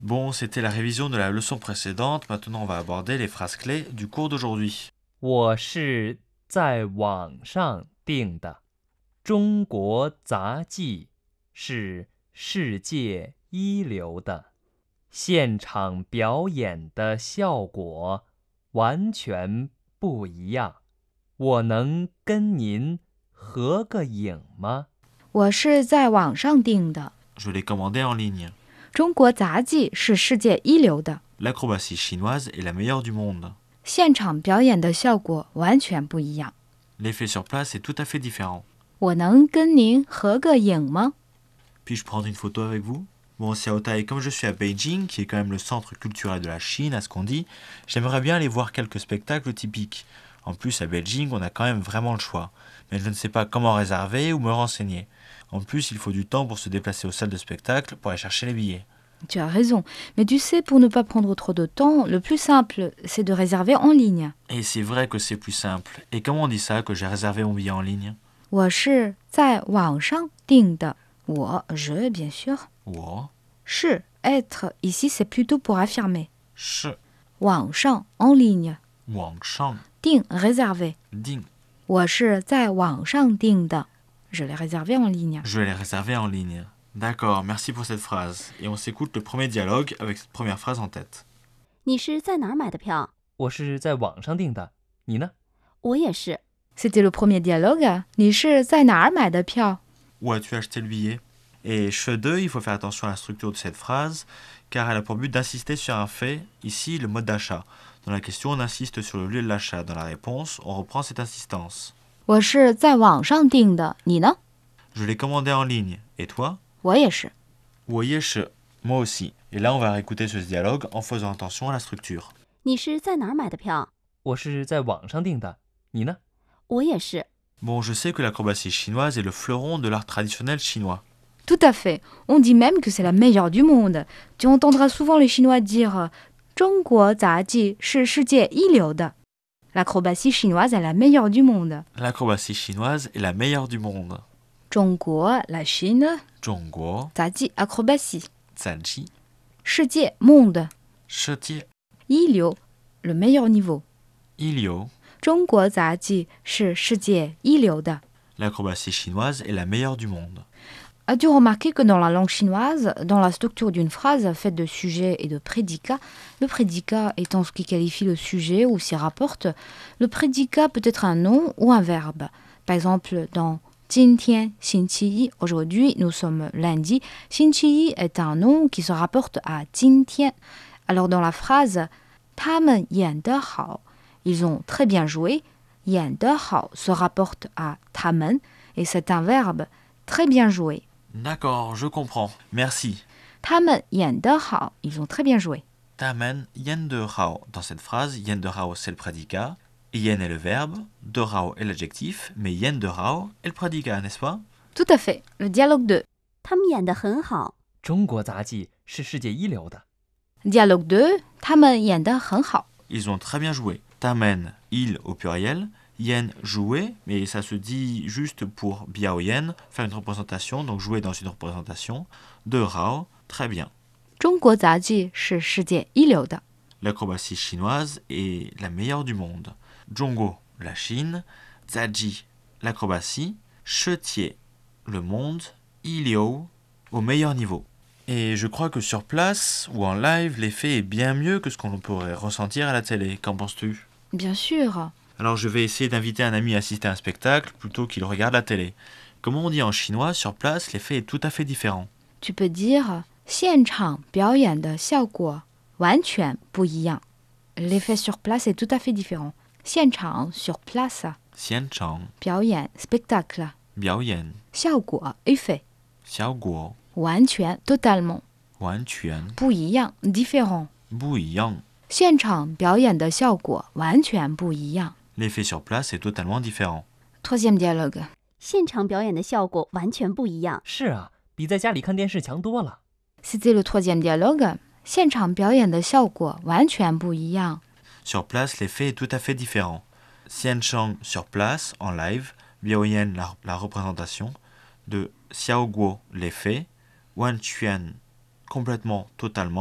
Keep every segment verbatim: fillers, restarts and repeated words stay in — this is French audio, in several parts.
Bon, c'était la révision de la leçon précédente. Maintenant, on va aborder les phrases clés du cours d'aujourd'hui. 我是在网上订的，中国杂技是世界一流的，现场表演的效果完全不一样。我能跟您合个影吗？ 我是在网上订的。 Je l'ai commandé en ligne. 中国杂技是世界一流的， L'acrobatie chinoise est la meilleure du monde. 现场表演的效果完全不一样。 L'effet sur place est tout à fait différent. 我能跟您合个影吗？ Puis-je prendre une photo avec vous? Bon, Xiaotai, comme je suis à Beijing, qui est quand même le centre culturel de la Chine, à ce qu'on dit, j'aimerais bien aller voir quelques spectacles typiques. En plus, à Beijing, on a quand même vraiment le choix. Mais je ne sais pas comment réserver ou me renseigner. En plus, il faut du temps pour se déplacer aux salles de spectacle pour aller chercher les billets. Tu as raison, mais tu sais, pour ne pas prendre trop de temps, le plus simple, c'est de réserver en ligne. Et c'est vrai que c'est plus simple. Et comment on dit ça, que j'ai réservé mon billet en ligne? 我是在网上订的。我 je bien sûr. Wo, 是 être ici c'est plutôt pour affirmer. shi, 网上 en ligne. wang, shang, 订 réserver. ding. 我是在网上订的。Je l'ai réservé en ligne. Je vais les réserver en ligne. D'accord, merci pour cette phrase. Et on s'écoute le premier dialogue avec cette première phrase en tête. 你是在哪儿买的票？ 我是在网上订的，你呢？ 我也是。 C'était le premier dialogue. 你是在哪儿买的票？ Où as-tu acheté le billet? Et che deux, il faut faire attention à la structure de cette phrase, car elle a pour but d'insister sur un fait, ici le mode d'achat. Dans la question, on insiste sur le lieu de l'achat. Dans la réponse, on reprend cette insistance. 我是在网上订的，你呢？ Je l'ai commandé en ligne. Et toi? 我也是。 Woyesh, moi aussi. Et là, on va réécouter ce dialogue en faisant attention à la structure. 你是在哪儿买的票？ 我是在网上订的，你呢？ 我也是。 Bon, je sais que l'acrobatie chinoise est le fleuron de l'art traditionnel chinois. Tout à fait. On dit même que c'est la meilleure du monde. Tu entendras souvent les Chinois dire « 中国杂技是世界一流的。” L'acrobatie chinoise est la meilleure du monde. L'acrobatie chinoise est la meilleure du monde. 中国 la Chine, Zhongguo, 杂技 acrobatie. Zanji, 世界 monde, Shetie, 一流 le meilleur niveau. Ilio. 中国杂技是世界一流的。 L'acrobatie chinoise est la meilleure du monde. As-tu remarqué que dans la langue chinoise, dans la structure d'une phrase faite de sujet et de prédicat, le prédicat étant ce qui qualifie le sujet ou s'y rapporte, le prédicat peut être un nom ou un verbe. Par exemple, dans 今天星期一, aujourd'hui nous sommes lundi, 星期一 est un nom qui se rapporte à 今天. Alors dans la phrase 他们演得好, ils ont très bien joué, 演得好 se rapporte à 他们 et c'est un verbe très bien joué. D'accord, je comprends. Merci. 他们演得好, ils ont très bien joué. Tamen yen de rao. Dans cette phrase, yen de rao c'est le prédicat, yen est le verbe, de rao est l'adjectif, mais yen de rao est le prédicat, n'est-ce pas? Tout à fait. Le dialogue deux. 他们演得很好。 中国杂技是世界一流的。 Dialogue deux. 他们演得很好. Ils ont très bien joué. Tamen, il au pluriel, yen jouer, mais ça se dit juste pour biao yen, faire une représentation, donc jouer dans une représentation, de rao, très bien. 中国杂技是世界一流的. L'acrobatie chinoise est la meilleure du monde. Zhongguo, la Chine, Zaji, l'acrobatie, Shetie, le monde, Ilio, au meilleur niveau. Et je crois que sur place ou en live, l'effet est bien mieux que ce qu'on pourrait ressentir à la télé. Qu'en penses-tu? Bien sûr. Alors je vais essayer d'inviter un ami à assister à un spectacle plutôt qu'il regarde la télé. Comment on dit en chinois, sur place, l'effet est tout à fait différent. Tu peux dire 现场表演的效果完全不一样. L'effet sur place est tout à fait différent. 现场 sur place, Xian Chang, 表演 spectacle, Biao Yan, 效果 effet, Xiao Guo, 完全 totalement, Wan Quan, 不一样 différent. Bu Yang. 现场表演的效果完全不一样. L'effet sur place est totalement différent. Troisième dialogue. 现场表演的效果完全不一样。 是啊，比在家里看电视强多了。 C'était le troisième dialogue. 现场表演的效果完全不一样. Sur place, l'effet est tout à fait différent. Xian Chang sur place, en live, Biao Yan, la, la représentation, de Xiao Guo, l'effet, Wan Quan, complètement, totalement,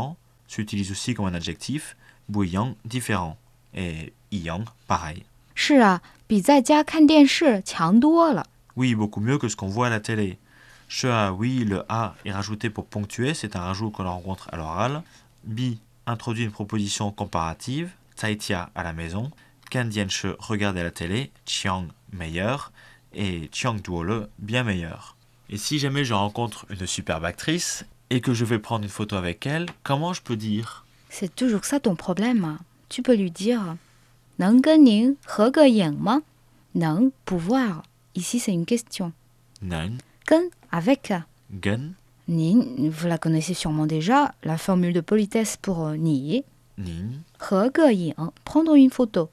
s'utilise aussi comme un adjectif, bouillant, différent. Et yang, pareil. 是啊，比在家看电视强多了。 Oui, beaucoup mieux que ce qu'on voit à la télé. Che, oui, le a est rajouté pour ponctuer, c'est un rajout que l'on rencontre à l'oral. Bi introduit une proposition comparative, Zaitia à la maison. Kandienche, regarder la télé, Chiang, meilleur. Et Chiang Duole, bien meilleur. Et si jamais je rencontre une superbe actrice et que je vais prendre une photo avec elle, comment je peux dire? C'est toujours ça ton problème. Tu peux lui dire 能跟您合个影吗 能 pouvoir. Ici c'est une question. Nan, 跟 avec. gen, Nin, vous la connaissez sûrement déjà, la formule de politesse pour euh, ni. nin, 合个影 prendre une photo.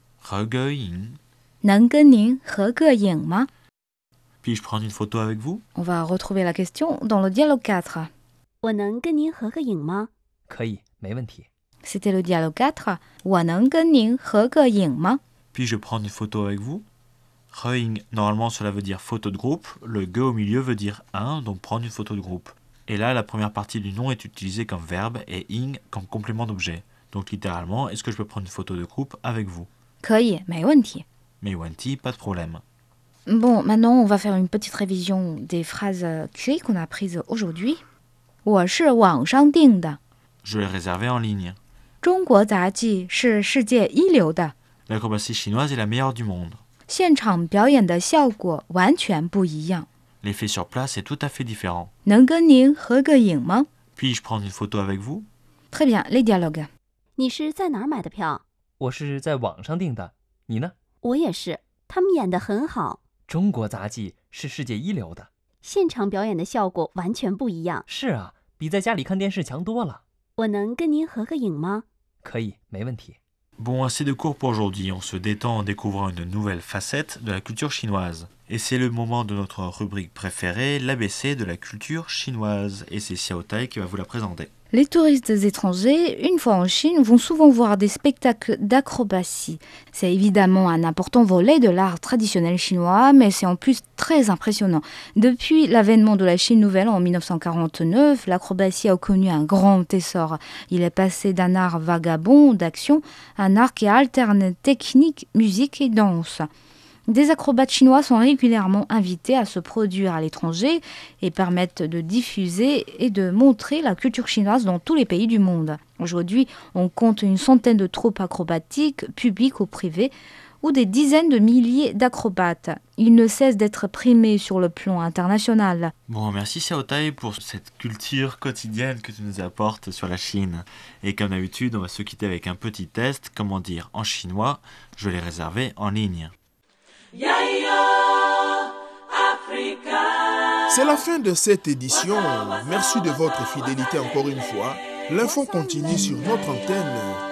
regein. 能跟您合个影吗 Puis-je prendre une photo avec vous? On va retrouver la question dans le dialogue quatre. 我能跟您合个影吗？ 可以，没问题。 C'était le dialogue quatre. 我能跟您合个影吗 Puis-je prendre une photo avec vous? Reing, normalement cela veut dire photo de groupe. Le ge au milieu veut dire un, donc prendre une photo de groupe. Et là, la première partie du nom est utilisée comme verbe et ing comme complément d'objet. Donc littéralement, est-ce que je peux prendre une photo de groupe avec vous? 可以，没问题。 Mais Wanti, pas de problème. Bon, maintenant on va faire une petite révision des phrases euh, clés qu'on a apprises aujourd'hui. 我是网上订的， Je l'ai réservé en ligne. 中国杂技是世界一流的， L'acrobatie chinoise est la meilleure du monde. 现场表演的效果完全不一样。 L'effet sur place est tout à fait différent. 能跟您合个影吗 Puis-je prendre une photo avec vous? Très bien, les dialogues. 你是在哪儿买的票？ 我是在网上订的，你呢？ 我也是，他们演得很好， 中国杂技是世界一流的。 现场表演的效果完全不一样。 是啊，比在家里看电视强多了。 我能跟您合个影吗？ 可以，没问题。 Bon, assez de cours pour aujourd'hui. On se détend en découvrant une nouvelle facette de la culture chinoise. Et c'est le moment de notre rubrique préférée, l'A B C de la culture chinoise. Et c'est Xiao Tai qui va vous la présenter. Les touristes étrangers, une fois en Chine, vont souvent voir des spectacles d'acrobatie. C'est évidemment un important volet de l'art traditionnel chinois, mais c'est en plus très impressionnant. Depuis l'avènement de la Chine nouvelle en mille neuf cent quarante-neuf, l'acrobatie a connu un grand essor. Il est passé d'un art vagabond d'action à un art qui alterne technique, musique et danse. Des acrobates chinois sont régulièrement invités à se produire à l'étranger et permettent de diffuser et de montrer la culture chinoise dans tous les pays du monde. Aujourd'hui, on compte une centaine de troupes acrobatiques, publiques ou privées, ou des dizaines de milliers d'acrobates. Ils ne cessent d'être primés sur le plan international. Bon, merci Xiao Tai pour cette culture quotidienne que tu nous apportes sur la Chine. Et comme d'habitude, on va se quitter avec un petit test. Comment dire en chinois? Je l'ai réservé en ligne. C'est la fin de cette édition. Merci de votre fidélité encore une fois. L'info continue sur notre antenne